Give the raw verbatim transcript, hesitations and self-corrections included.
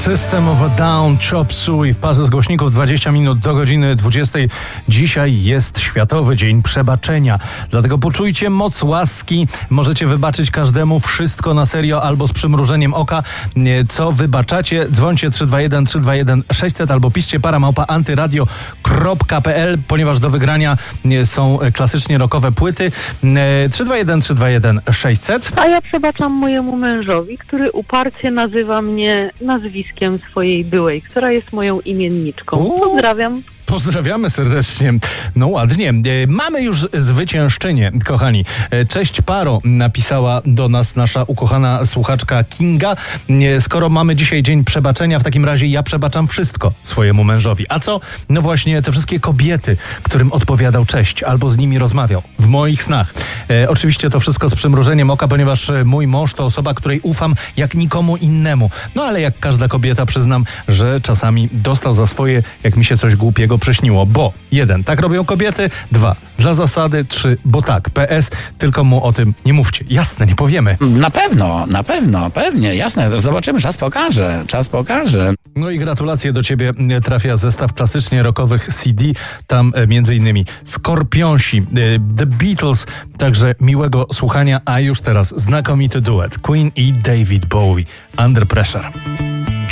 System of a Down, Chop Suey w parze z głośników dwadzieścia minut do godziny dwudziestej. Dzisiaj jest Światowy Dzień Przebaczenia. Dlatego poczujcie moc łaski. Możecie wybaczyć każdemu wszystko na serio albo z przymrużeniem oka. Co wybaczacie? Dzwońcie trzy dwa jeden trzy dwa jeden sześćset albo piszcie paramałpa antyradio kropka pe el, ponieważ do wygrania są klasycznie rockowe płyty. trzy dwa jeden trzy dwa jeden sześćset. A ja przebaczam mojemu mężowi, który uparcie nazywa mnie nazwiskiem swojej byłej, która jest moją imienniczką. Uuu. Pozdrawiam. Pozdrawiamy serdecznie. No ładnie. Mamy już zwyciężczynię, kochani. Cześć paro, napisała do nas nasza ukochana słuchaczka Kinga. Skoro mamy dzisiaj Dzień Przebaczenia, w takim razie ja przebaczam wszystko swojemu mężowi. A co? No właśnie te wszystkie kobiety, którym odpowiadał cześć albo z nimi rozmawiał w moich snach. E, oczywiście to wszystko z przymrużeniem oka, ponieważ mój mąż to osoba, której ufam jak nikomu innemu. No ale jak każda kobieta przyznam, że czasami dostał za swoje, jak mi się coś głupiego przyśniło, bo jeden, tak robią kobiety, dwa, dla zasady, trzy, bo tak, P S, tylko mu o tym nie mówcie. Jasne, nie powiemy. Na pewno, na pewno, pewnie, jasne, zobaczymy, czas pokaże, czas pokaże. No i gratulacje do ciebie, trafia zestaw klasycznie rockowych C D, tam e, między innymi Skorpionsi, e, The Beatles, także miłego słuchania, a już teraz znakomity duet Queen i David Bowie, Under Pressure.